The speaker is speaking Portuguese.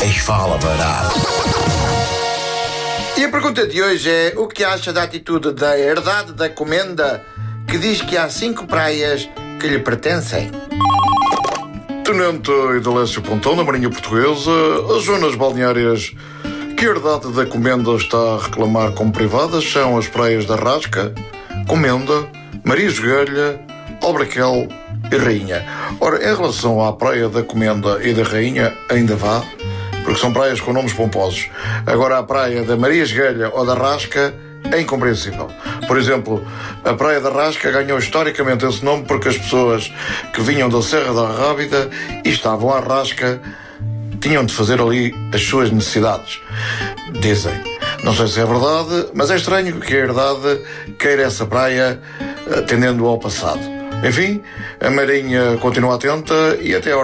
fala verdade. E a pergunta de hoje é: o que acha da atitude da Herdade da Comenda, que diz que há 5 praias que lhe pertencem? Tenente Idalécio Pontão, na Marinha Portuguesa, as zonas balneárias que a Herdade da Comenda está a reclamar como privadas são as praias da Rasca, Comenda, Maria Joelha, Albraquel e Rainha. Ora, em relação à praia da Comenda e da Rainha, ainda vá, porque são praias com nomes pomposos. Agora, a praia da Maria Joelha ou da Rasca é incompreensível. Por exemplo, a Praia da Rasca ganhou historicamente esse nome porque as pessoas que vinham da Serra da Rábida e estavam à Rasca tinham de fazer ali as suas necessidades. Dizem. Não sei se é verdade, mas é estranho que a Herdade queira essa praia atendendo ao passado. Enfim, a Marinha continua atenta e até a hora